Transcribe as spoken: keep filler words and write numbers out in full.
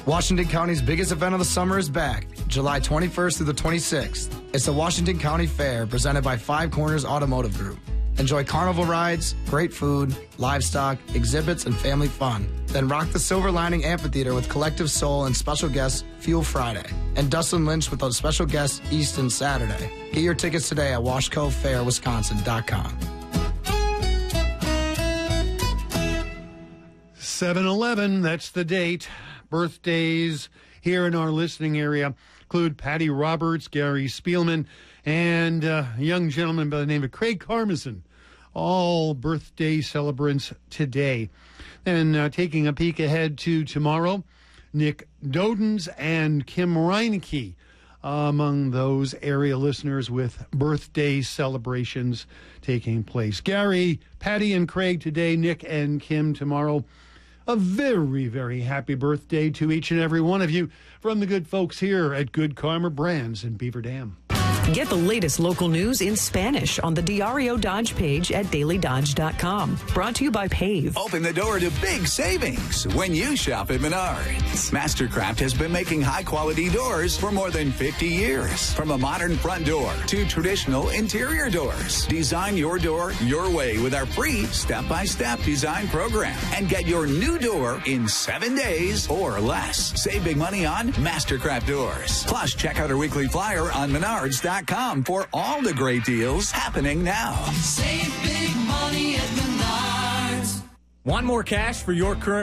Washington County's biggest event of the summer is back, July twenty-first through the twenty-sixth. It's the Washington County Fair presented by Five Corners Automotive Group. Enjoy carnival rides, great food, livestock, exhibits, and family fun. Then rock the Silver Lining Amphitheater with Collective Soul and special guest Fuel Friday. And Dustin Lynch with a special guest Easton Saturday. Get your tickets today at washco fair wisconsin dot com. seven eleven, that's the date. Birthdays here in our listening area include Patty Roberts, Gary Spielman, and uh, a young gentleman by the name of Craig Carmison. All birthday celebrants today. And uh, taking a peek ahead to tomorrow, Nick Dodens and Kim Reinke uh, among those area listeners with birthday celebrations taking place. Gary, Patty, and Craig today, Nick and Kim tomorrow. A very, very happy birthday to each and every one of you from the good folks here at Good Karma Brands in Beaver Dam. Get the latest local news in Spanish on the Diario Dodge page at daily dodge dot com. Brought to you by Pave. Open the door to big savings when you shop at Menards. Mastercraft has been making high-quality doors for more than fifty years. From a modern front door to traditional interior doors. Design your door your way with our free step-by-step design program. And get your new door in seven days or less. Save big money on Mastercraft doors. Plus, check out our weekly flyer on menards dot com for all the great deals happening now. Save big money at Menards. Want more cash for your current